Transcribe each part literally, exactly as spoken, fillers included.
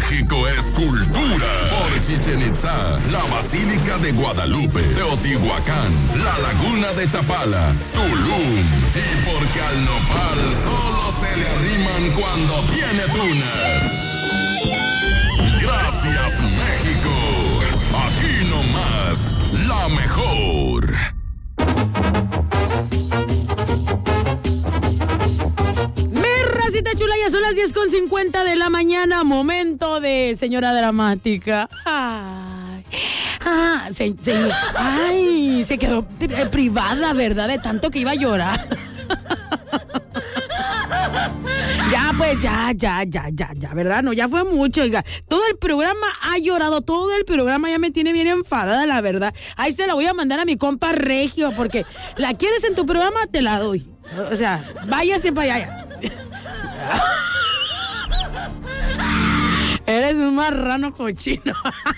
México es cultura. Por Chichén Itzá, la Basílica de Guadalupe, Teotihuacán, la Laguna de Chapala, Tulum. Y porque al nopal solo se le arriman cuando tiene tunas. Gracias, México. Aquí nomás, la mejor. Racita chula, ya son las diez con cincuenta de la mañana. Momento de señora dramática. Ay, ah, se, se, ay, se quedó privada, ¿verdad? De tanto que iba a llorar. Ya, pues, ya, ya, ya, ya, ya, ¿verdad? No, ya fue mucho, oiga. Todo el programa ha llorado, todo el programa ya me tiene bien enfadada, la verdad. Ahí se la voy a mandar a mi compa Regio, porque la quieres en tu programa, te la doy. O sea, váyase para allá. Eres un marrano cochino.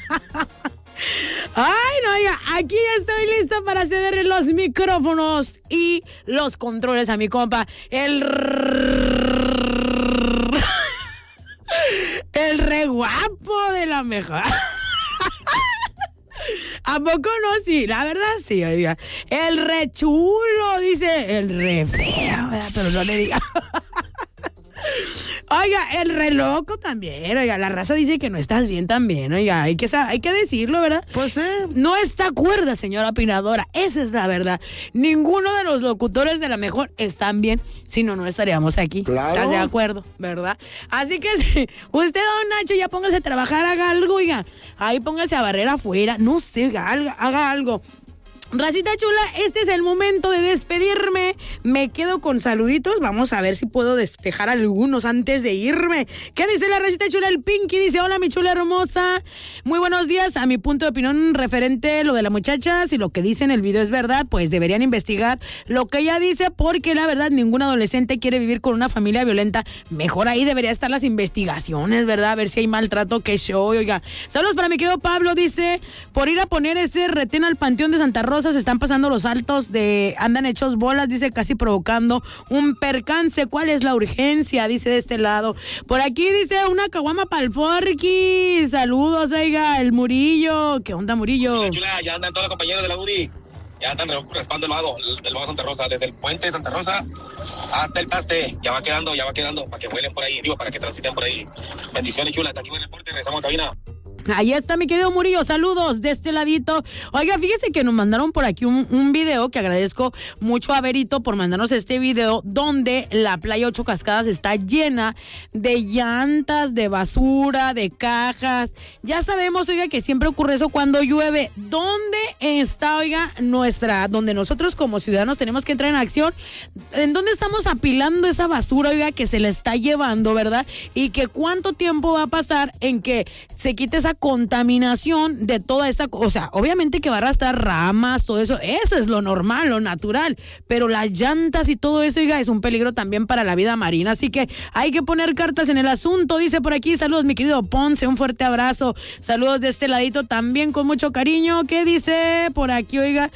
Ay, no, ya, aquí estoy lista para ceder los micrófonos y los controles a mi compa, el el re guapo de la mejor. ¿A poco no? Sí, la verdad sí, oiga. El re chulo, dice el re feo, ¿verdad? Pero no le diga. Oiga, el re loco también, oiga, la raza dice que no estás bien también, oiga, hay que, hay que decirlo, ¿verdad? Pues sí. Eh. No está cuerda, señora opinadora, esa es la verdad. Ninguno de los locutores de la mejor están bien, si no, no estaríamos aquí. Claro. ¿Estás de acuerdo, verdad? Así que si usted, don Nacho, ya póngase a trabajar, haga algo, oiga, ahí póngase a barrer afuera, no sé, haga, haga algo. Racita chula, este es el momento de despedirme. Me quedo con saluditos. Vamos a ver si puedo despejar algunos antes de irme. ¿Qué dice la racita chula? El Pinky dice: hola, mi chula hermosa. Muy buenos días. A mi punto de opinión referente lo de la muchacha, si lo que dice en el video es verdad, pues deberían investigar lo que ella dice, porque la verdad ningún adolescente quiere vivir con una familia violenta. Mejor ahí debería estar las investigaciones, ¿verdad? A ver si hay maltrato, qué show, oiga. Saludos para mi querido Pablo, dice: por ir a poner ese retén al Panteón de Santa Rosa se están pasando los altos de andan hechos bolas, dice, casi provocando un percance. ¿Cuál es la urgencia? Dice de este lado. Por aquí dice una caguama pa'l Forky. Saludos, oiga, el Murillo. ¿Qué onda, Murillo? Sí, chula, ya andan todos los compañeros de la U D I. Ya están raspando el vado, el vado Santa Rosa, desde el puente de Santa Rosa hasta el paste. Ya va quedando, ya va quedando, para que vuelen por ahí, digo, para que transiten por ahí. Bendiciones, chula, hasta aquí buen reporte, regresamos a cabina. Ahí está mi querido Murillo, saludos de este ladito. Oiga, fíjese que nos mandaron por aquí un, un video, que agradezco mucho a Berito por mandarnos este video, donde la playa Ocho Cascadas está llena de llantas, de basura, de cajas. Ya sabemos, oiga, que siempre ocurre eso cuando llueve. ¿Dónde está, oiga, nuestra, donde nosotros como ciudadanos tenemos que entrar en acción? ¿En dónde estamos apilando esa basura, oiga, que se la está llevando, verdad? Y que cuánto tiempo va a pasar en que se quite esa contaminación de toda esa, o sea, obviamente que va a arrastrar ramas, todo eso, eso es lo normal, lo natural, pero las llantas y todo eso, oiga, es un peligro también para la vida marina, así que hay que poner cartas en el asunto. Dice por aquí: saludos, mi querido Ponce, un fuerte abrazo, saludos de este ladito también con mucho cariño. ¿Qué dice por aquí, oiga?